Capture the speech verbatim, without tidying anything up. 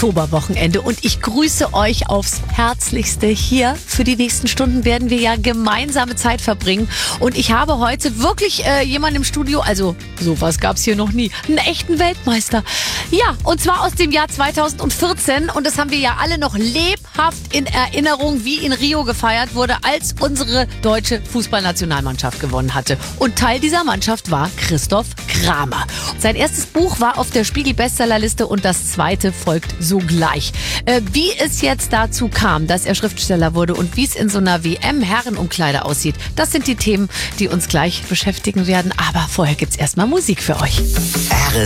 Oktoberwochenende und ich grüße euch aufs Herzlichste. Hier für die nächsten Stunden werden wir ja gemeinsame Zeit verbringen und ich habe heute wirklich äh, jemanden im Studio, also sowas gab es hier noch nie, einen echten Weltmeister. Ja, und zwar aus dem Jahr zweitausendvierzehn und das haben wir ja alle noch lebhaft in Erinnerung, wie in Rio gefeiert wurde, als unsere deutsche Fußballnationalmannschaft gewonnen hatte. Und Teil dieser Mannschaft war Christoph Kramer. Sein erstes Buch war auf der Spiegel-Bestsellerliste und das zweite folgt sogleich. Äh, wie es jetzt dazu kam, dass er Schriftsteller wurde und wie es in so einer W M-Herrenumkleide aussieht, das sind die Themen, die uns gleich beschäftigen werden. Aber vorher gibt's erstmal Musik für euch.